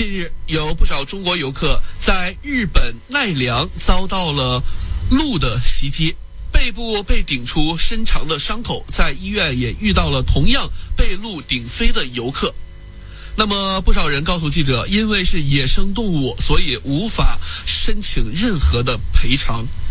近日，有不少中国游客在日本奈良遭到了鹿的袭击，背部被顶出深长的伤口，在医院也遇到了同样被鹿顶飞的游客。那么不少人告诉记者，因为是野生动物，所以无法申请任何的赔偿。